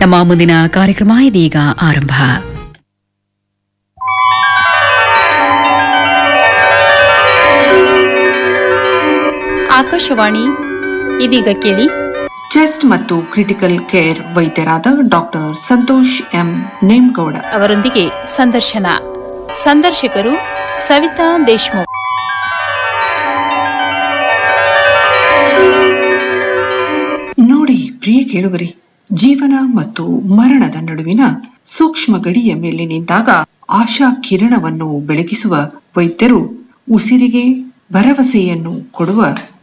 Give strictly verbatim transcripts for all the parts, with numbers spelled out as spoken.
ನಮ್ಮ ಮುಂದಿನ ಕಾರ್ಯಕ್ರಮ ಇದೀಗ ಆರಂಭ. ಆಕಾಶವಾಣಿ ಇದೀಗ ಕೇಳಿ ಚೆಸ್ಟ್ ಮತ್ತು critical care ವೈದ್ಯರಾದ doctor Santosh M Nemagouda ಅವರೊಂದಿಗೆ ಸಂದರ್ಶನ. ಸಂದರ್ಶಕರು ಸವಿತಾ ದೇಶಮುಖ್. ನೋಡಿ ಪ್ರಿಯ ಕೇಳುಗರಿ, ಜೀವನ ಮತ್ತು ಮರಣದ ನಡುವಿನ ಸೂಕ್ಷ್ಮ ಗಡಿಯ ಮೇಲೆ ನಿಂತಾಗ ಆಶಾ ಕಿರಣವನ್ನು ಬೆಳಗಿಸುವ ವೈದ್ಯರು, ಉಸಿರಿಗೆ ಭರವಸೆಯನ್ನು ಕೊಡುವ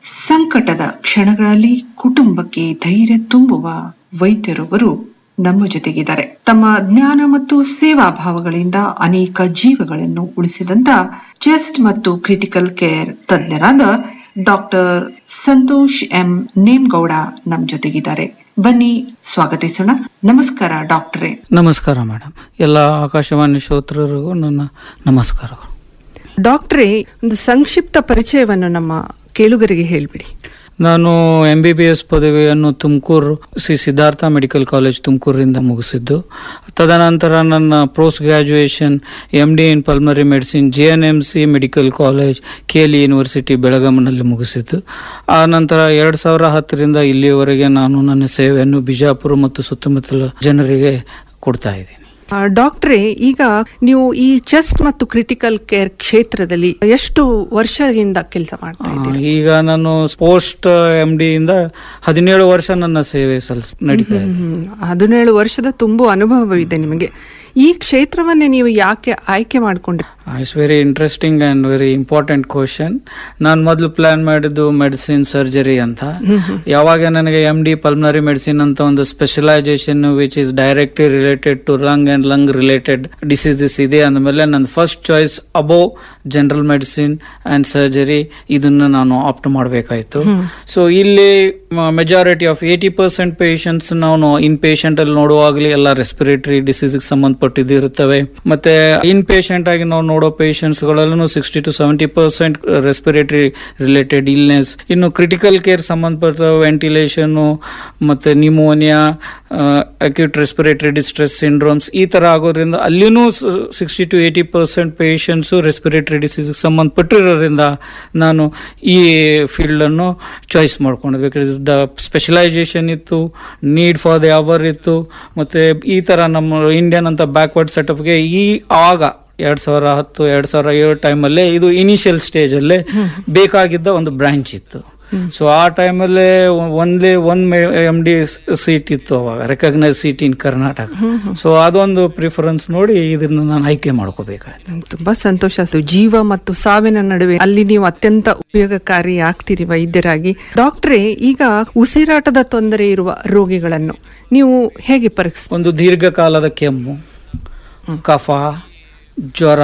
ಸಂಕಟದ ಕ್ಷಣಗಳಲ್ಲಿ ಕುಟುಂಬಕ್ಕೆ ಧೈರ್ಯ ತುಂಬುವ ವೈದ್ಯರೊಬ್ಬರು ನಮ್ಮ ಜೊತೆಗಿದ್ದಾರೆ. ತಮ್ಮ ಜ್ಞಾನ ಮತ್ತು ಸೇವಾ ಭಾವಗಳಿಂದ ಅನೇಕ ಜೀವಗಳನ್ನು ಉಳಿಸಿದಂತ ಚೆಸ್ಟ್ ಮತ್ತು ಕ್ರಿಟಿಕಲ್ ಕೇರ್ ತಜ್ಞರಾದ ಡಾಕ್ಟರ್ ಸಂತೋಷ್ ಎಂ ನೇಮಗೌಡ ನಮ್ಮ ಜೊತೆಗಿದ್ದಾರೆ. ಬನ್ನಿ ಸ್ವಾಗತಿಸೋಣ. ನಮಸ್ಕಾರ ಡಾಕ್ಟರೇ. ನಮಸ್ಕಾರ ಮೇಡಮ್. ಎಲ್ಲ ಆಕಾಶವಾಣಿ ಶ್ರೋತೃರಿಗೂ ನನ್ನ ನಮಸ್ಕಾರಗಳು. ಡಾಕ್ಟ್ರೇ, ಒಂದು ಸಂಕ್ಷಿಪ್ತ ಪರಿಚಯವನ್ನು ನಮ್ಮ ಕೇಳುಗರಿಗೆ ಹೇಳಿಬಿಡಿ. ನಾನು ಎಂ ಬಿ ಬಿ ಎಸ್ ಪದವಿಯನ್ನು ತುಮಕೂರು ಶ್ರೀ ಸಿದ್ಧಾರ್ಥ ಮೆಡಿಕಲ್ ಕಾಲೇಜ್ ತುಮಕೂರಿಂದ ಮುಗಿಸಿದ್ದು. ತದನಂತರ ನನ್ನ post graduation M D in pulmonary medicine J N M C medical college K L E university ಬೆಳಗಾಂನಲ್ಲಿ ಮುಗಿಸಿದ್ದು. ಆ ನಂತರ ಎರಡು ಸಾವಿರ ಹತ್ತರಿಂದ ಇಲ್ಲಿಯವರೆಗೆ ನಾನು ನನ್ನ ಸೇವೆಯನ್ನು ಬಿಜಾಪುರ ಮತ್ತು ಸುತ್ತಮುತ್ತಲ ಜನರಿಗೆ ಕೊಡ್ತಾ ಇದ್ದೀನಿ. ಡಾಕ್ಟ್ರೇ, ಈಗ ನೀವು ಈ ಚೆಸ್ಟ್ ಮತ್ತು ಕ್ರಿಟಿಕಲ್ ಕೇರ್ ಕ್ಷೇತ್ರದಲ್ಲಿ ಎಷ್ಟು ವರ್ಷದಿಂದ ಕೆಲಸ ಮಾಡ್ತಾ ಇದ್ದೀರಿ? ಈಗ ನಾನು ಪೋಸ್ಟ್ ಎಂ ಡಿ ಇಂದ ಹದಿನೇಳು ವರ್ಷ ನನ್ನ ಸೇವೆ ಸಲ್ಲಿಸ ನಡೀತಾ ಇದೆ. ಹದಿನೇಳು ವರ್ಷದ ತುಂಬಾ ಅನುಭವವಿದೆ ನಿಮಗೆ. ಈ ಕ್ಷೇತ್ರವನ್ನೇ ನೀವು ಯಾಕೆ ಆಯ್ಕೆ ಮಾಡಿಕೊಂಡ್ರಿ? It's very interesting and very important question. ನಾನು ಮೊದಲು ಪ್ಲಾನ್ ಮಾಡಿದ್ದು ಮೆಡಿಸಿನ್ ಸರ್ಜರಿ ಅಂತ. ಯಾವಾಗ ನನಗೆ ಎಂ ಡಿ ಪಲ್ಮನರಿ ಮೆಡಿಸಿನ್ ಅಂತ ಒಂದು specialisation which is directly related to lung and lung related diseases ಇದೆ ಅಂದಮೇಲೆ ನನ್ನ first choice above general medicine and surgery ಇದನ್ನು ನಾನು ಆಪ್ಟ್ ಮಾಡಬೇಕಾಯ್ತು. ಸೊ ಇಲ್ಲಿ majority of eighty percent patients ನಾವು ಇನ್ ಪೇಷಂಟ್ ಅಲ್ಲಿ ನೋಡುವಾಗಲಿ ಎಲ್ಲ ರೆಸ್ಪಿರೇಟರಿ ಡಿಸೀಸ್ ಸಂಬಂಧಪಟ್ಟಿದ್ದು ಇರುತ್ತವೆ. ಮತ್ತೆ ಇನ್ ಪೇಷಂಟ್ ಆಗಿ ನಾವು ನೋಡೋ ಪೇಷಂಟ್ಸ್ ಗಳಲ್ಲೂ sixty to seventy percent respiratory related illness. ಇನ್ನು ಕ್ರಿಟಿಕಲ್ ಕೇರ್ ಸಂಬಂಧಪಟ್ಟ ವೆಂಟಿಲೇಷನ್ ಮತ್ತೆ pneumonia, acute respiratory distress syndromes ಈ ತರ ಆಗೋದ್ರಿಂದ ಅಲ್ಲಿನೂ sixty to eighty percent patients respiratory disease ಸಂಬಂಧಪಟ್ಟಿರೋದ್ರಿಂದ ನಾನು ಈ ಫೀಲ್ಡ್ ಅನ್ನು ಚಾಯ್ಸ್ ಮಾಡ್ಕೊಂಡಿದ್ದೆ. ದ ಸ್ಪೆಷಲೈಸೇಷನ್ ಇತ್ತು, ನೀಡ್ ಫಾರ್ ದ ಅವರ್ ಇತ್ತು. ಮತ್ತೆ ಈ ತರ ನಮ್ಮ ಇಂಡಿಯನ್ ಅಂತ ಬ್ಯಾಕ್ವರ್ಡ್ ಸೆಟಪ್ಗೆ ಈ ಆಗ ಎರಡ್ ಸಾವಿರ ಹತ್ತು ಎರಡ್ ಸಾವಿರ ಏಳು ಟೈಮಲ್ಲೇ ಇದು ಇನಿಷಿಯಲ್ ಸ್ಟೇಜ್ ಅಲ್ಲೇ ಬೇಕಾಗಿದ್ದ ಒಂದು ಬ್ರಾಂಚ್ ಇತ್ತು. ಸೊ ಆ ಟೈಮಲ್ಲೇ ಒಂದೇ ಒಂದ್ ಎಂ ಡಿ ಸೀಟ್ ಇತ್ತು, ಅವಾಗ ರೆಕಗ್ನೈಸ್ ಸೀಟ್ ಇನ್ ಕರ್ನಾಟಕ. ಸೊ ಅದೊಂದು ಪ್ರಿಫರೆನ್ಸ್ ನೋಡಿ ಇದನ್ನ ನಾನು ಆಯ್ಕೆ ಮಾಡ್ಕೋಬೇಕಾಯ್ತು. ತುಂಬಾ ಸಂತೋಷ. ಜೀವ ಮತ್ತು ಸಾವಿನ ನಡುವೆ ಅಲ್ಲಿ ನೀವು ಅತ್ಯಂತ ಉಪಯೋಗಕಾರಿ ಆಗ್ತೀರಿ ವೈದ್ಯರಾಗಿ. ಡಾಕ್ಟ್ರೇ, ಈಗ ಉಸಿರಾಟದ ತೊಂದರೆ ಇರುವ ರೋಗಿಗಳನ್ನು ನೀವು ಹೇಗೆ ಪರೀಕ್ಷೆ? ಒಂದು ದೀರ್ಘಕಾಲದ ಕೆಮ್ಮು, ಕಫ, ಜ್ವರ,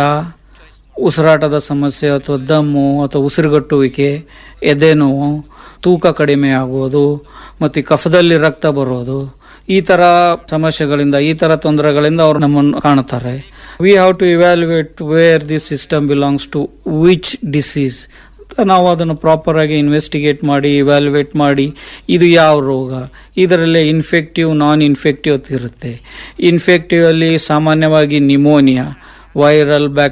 ಉಸಿರಾಟದ ಸಮಸ್ಯೆ ಅಥವಾ ದಮ್ಮು ಅಥವಾ ಉಸಿರುಗಟ್ಟುವಿಕೆ, ಎದೆ ನೋವು, ತೂಕ ಕಡಿಮೆ ಆಗೋದು ಮತ್ತು ಕಫದಲ್ಲಿ ರಕ್ತ ಬರೋದು, ಈ ಥರ ಸಮಸ್ಯೆಗಳಿಂದ ಈ ಥರ ತೊಂದರೆಗಳಿಂದ ಅವರು ನಮ್ಮನ್ನು ಕಾಣುತ್ತಾರೆ. We have to evaluate where this system belongs to which disease. ನಾವು ಅದನ್ನು ಪ್ರಾಪರ್ ಆಗಿ ಇನ್ವೆಸ್ಟಿಗೇಟ್ ಮಾಡಿ ಇವ್ಯಾಲ್ಯುಯೇಟ್ ಮಾಡಿ ಇದು ಯಾವ ರೋಗ, ಇದರಲ್ಲೇ ಇನ್ಫೆಕ್ಟಿವ್ ನಾನ್ ಇನ್ಫೆಕ್ಟಿವ್ ಇರುತ್ತೆ. ಇನ್ಫೆಕ್ಟಿವ್ ಅಲ್ಲಿ ಸಾಮಾನ್ಯವಾಗಿ ನಿಮೋನಿಯಾ, ವೈರಲ್ ಬ್ಯಾಕ್